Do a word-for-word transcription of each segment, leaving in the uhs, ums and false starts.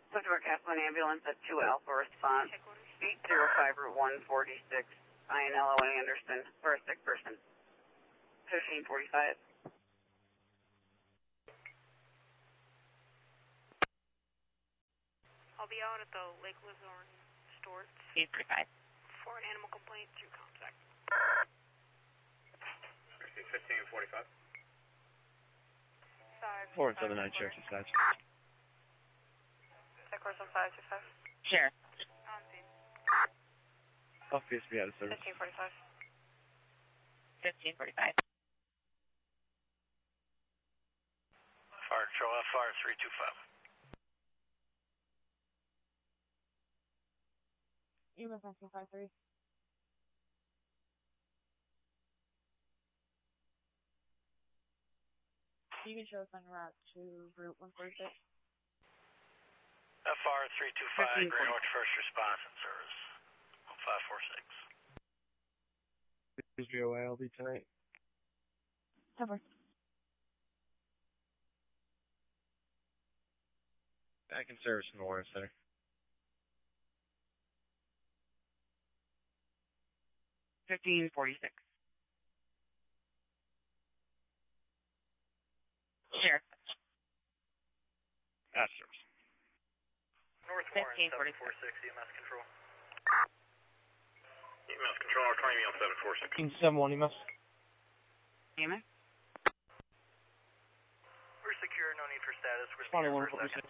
Central Castle Ambulance at two Alpha response. eight zero five Route one forty-six. I N L O A Anderson for a sick person. fifteen forty-five. I'll be out at the Lake Luzerne Storts. eight thirty-five. For an animal complaint through contact. fifteen forty-five. four seven nine Sheriff Dispatch. Tech course on five two five. Sheriff. On scene. Off P S B out of service. fifteen forty-five. fifteen forty-five. Fire Control F R three two five. E M S nineteen five three. You can show us on route to Route one forty-six. F R three two five, Green Orange First Response in service. one five four six. Is V O A L B tonight? Cover. Back in service in the Warren Center. fifteen forty-six. Sheriff. Out of service. North Warren fifteen seven four six, E M S Control. E M S Control, R twenty on seven four six. seven one E M S. E M S? We're secure, no need for status. We're twenty secure one for a second. forty-six.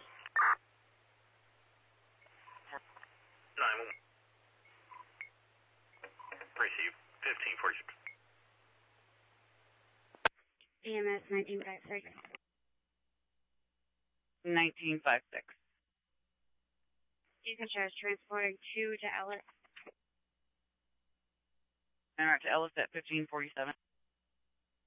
nine one. Receive, fifteen forty-six. E M S nineteen five six. nineteen fifty-six. You can show us transporting two to Ellis. And right to Ellis at fifteen forty-seven.